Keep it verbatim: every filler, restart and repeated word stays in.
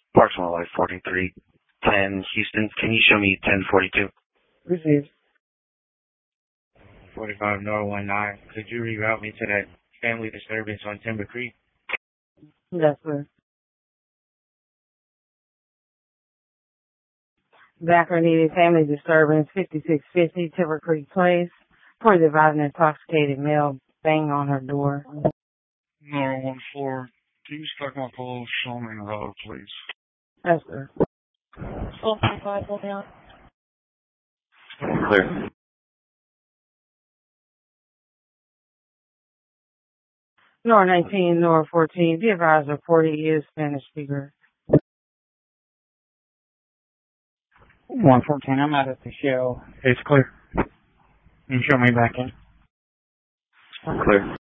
Parks and Wildlife forty-three ten Houston. Can you show me ten forty-two? Received. forty-five North one nine. Could you reroute me to that family disturbance on Timber Creek? Yes, sir. Backer needed family disturbance, fifty-six fifty Timber Creek Place. Reported about an intoxicated male banging on her door. nine one four. Can you stack my calls? Show me the route, please. Yes, sir. Full five, hold down. Clear. North nineteen, North fourteen. Be advised, reportee is Spanish speaker. one fourteen, I'm out at the show. It's clear. You can show me back in. Clear.